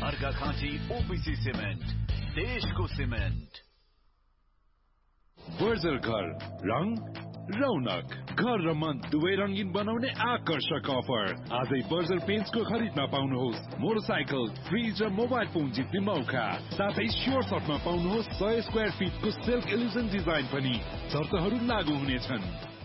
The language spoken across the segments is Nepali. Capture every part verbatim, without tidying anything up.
अर्घाखाँची ओपीसी सिमेन्ट, देशको सिमेन्ट। बर्जर घर, रङ रौनक, घर र मन दुवै रंगीन बनाउने आकर्षक अफर। आजै बर्जर पेन्ट्सको खरिदमा पाउनुहोस् मोटरसाइकल, फ्रिज र मोबाइल फोन जित्ने मौका। साथै स्योर सपमा पाउनुहोस् सय स्क्वायर फिटको सेल्फ इल्युजन डिजाइन पनि। शर्तहरू लागू हुनेछन्।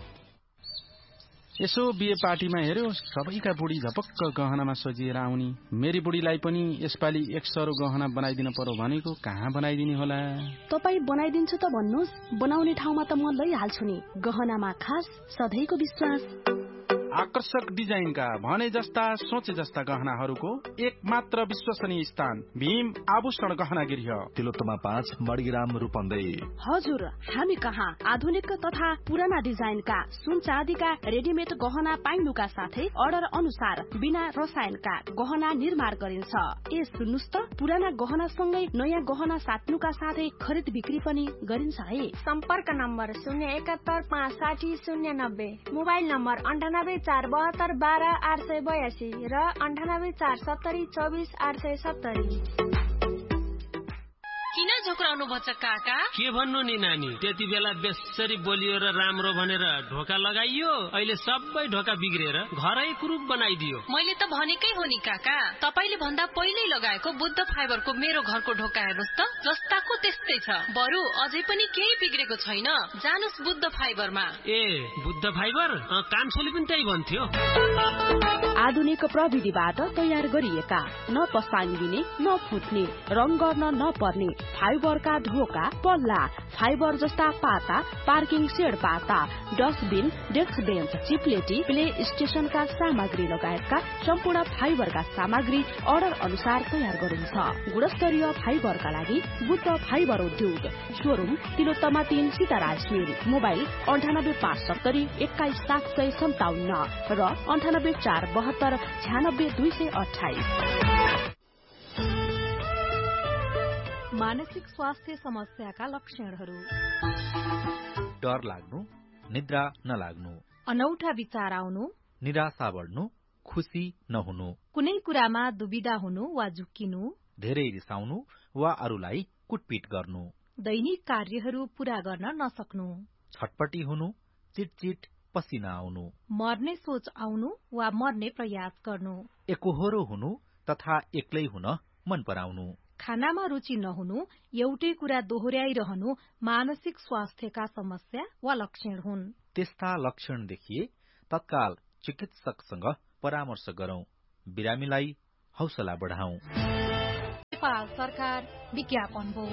यसो बिहे पार्टीमा हेर्यो, सबैका बुढी झपक्क गहनामा सजिएर आउनी। मेरी बुढीलाई पनि यसपालि एक सरो गहना बनाइदिन पर्यो भनेको, कहाँ बनाइदिने होला? तपाई बनाइदिन्छु त भन्नुहोस्, बनाउने ठाउँमा त म लैहाल्छु नि। गहनामा खास सधैँको विश्वास। आकर्षक डिजाइनका भने जस्ता सोचे जस्ता गहनाहरूको एक मात्र विश्वसनीय स्थान भीम आभूषण गहना गृह, तिलोत्तमा पाँच मडग्राम रूपन्देही। हजुर, हामी कहाँ आधुनिक तथा पुराना डिजाइनका सुन चाँदीका रेडिमेड गहना पाइनुका साथै अर्डर अनुसार बिना रसायनका गहना निर्माण गरिन्छ। ए सुन्नुस् त, पुराना गहना सँगै नयाँ गहना साट्नुका साथै खरिद बिक्री पनि गरिन्छ है। सम्पर्क नम्बर शून्य एकात्तर पाँच साठी शून्य नब्बे, मोबाइल नम्बर अन्ठानब्बे चार बहत्तर बाह्र आठ सय बयासी र अन्ठानब्बे चार सत्तरी चौबिस आठ सय सत्तरी। किन झोक्राउनु भन्छ काका? के भन्नु नि नानी, त्यति बेला बेसरी बोलियो र राम्रो भनेर ढोका लगाइयो, अहिले सबै ढोका बिग्रेर घरै कुरूप बनाइदियो। मैले त भनेकै हो नि काका, तपाईले भन्दा पहिल्यै लगाएको बुद्ध फाइबरको मेरो घरको ढोका हेर्नुस् त, जस्ताको त्यस्तै छ। बरु अझै पनि केही बिग्रेको छैन, जानुस् बुद्ध फाइबरमा। ए बुद्ध फाइबर, कान्छोले पनि त्यही भन्थ्यो। आधुनिक प्रविधिबाट तयार गरिएका, न पसाइदिने न फुट्ने, रङ गर्न नपर्ने फाइबरका ढोका, पल्ला, फाइबर जस्ता पाता, पार्किङ सेड पाता, डस्टबिन, डेस्क बेन्च, चिप्लेटी, प्ले स्टेशनका सामग्री लगायतका सम्पूर्ण फाइबरका सामग्री अर्डर अनुसार तयार गरिन्छ। गुणस्तरीय फाइबरका लागि बुद्ध फाइबर उद्योग, शोरूम तिलोत्तमा तीन सीताराज मिल, मोबाइल अन्ठानब्बे पाँच सत्तरी एक्काइस सात सय सन्ताउन्न र अन्ठानब्बे चार बहत्तर छ्यानब्बे दुई सय अठाइस। मानसिक स्वास्थ्य समस्याका लक्षणहरू: डर लाग्नु, निद्रा नलाग्नु, अनौठा विचार आउनु, निराशा बढ्नु, खुशी नहुनु, कुनै कुरामा दुविधा हुनु वा झुक्किनु, धेरै रिसाउनु वा अरूलाई कुटपिट गर्नु, दैनिक कार्यहरू पूरा गर्न नसक्नु, छटपटी हुनु, चिटचिट पसिना आउनु, मर्ने सोच आउनु वा मर्ने प्रयास गर्नु, एकोहोरो हुनु तथा एक्लै हुन मन पराउनु, खानामा रुचि नहुनु, एउटै कुरा दोहोर्याइरहनु मानसिक स्वास्थ्यका समस्या वा लक्षण हुन्। त्यस्ता लक्षण देखिए तत्काल चिकित्सकसँग परामर्श गरौं, बिरामीलाई हौसला बढाउँ। नेपाल सरकार विज्ञापन हो।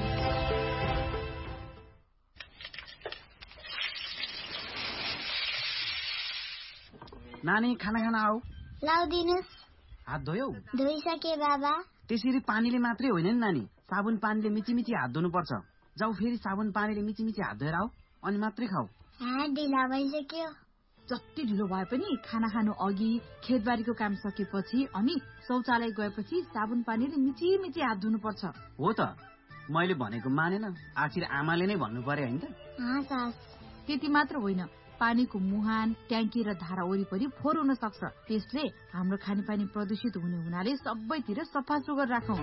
नानी खाना खाना आऊ। लाउदिनुस्। हात धोयौ? धोइसके बाबा। त्यसरी पानीले मात्रै होइन नि नानी, साबुन पानीले मिची मिची हात धुनुपर्छ। जाऊ फेरि साबुन पानीले मिची मिची हात धोएर आऊ, अनि मात्रै खाऊ। हात ढिला भइसक्यो। जति ढिलो भए पनि खाना खानु अघि, खेतबारीको काम सकेपछि अनि शौचालय गएपछि साबुन पानीले मिची मिची हात धुनुपर्छ। हो त, मैले भनेको मानेन, आखिर आमाले नै भन्नु पर्यो हैन त? त्यति मात्र होइन, पानीको मुहान, ट्याङ्की र धारा वरिपरि फोहोर हुन सक्छ। त्यसले हाम्रो खानेपानी प्रदूषित हुने हुनाले सबैतिर सफा सुग्घर राखौं।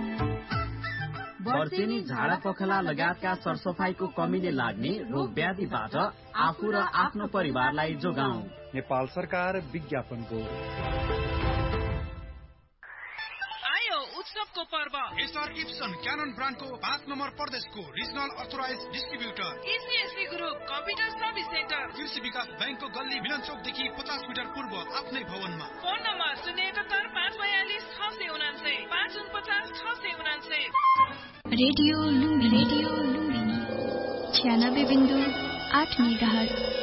वर्षेनी झाडा पखला लगायतका सरसफाईको कमीले लाग्ने रोग व्याधिबाट आफू र आफ्नो परिवारलाई जोगाउँ। नेपाल सरकार विज्ञापनको। उत्सवको पर्व एसआर इप्सन क्यानन ब्रान्डको पाँच नम्बर प्रदेशको regional authorise distributor एसीएससी group computer service centre, कृषि विकास बैंकको गल्ली मिलन चौकदेखि पचास मिटर पूर्व आफ्नै भवनमा। फोन नम्बर शून्य एकात्तर पाँच बयालिस छ सय उनान्सय पाँच उनपचास छ सय उनान्सय। रेडियो लुम्बिनी, रेडियो लुम्बिनी छ्यानब्बे बिन्दु आठ मेगाहर्ज।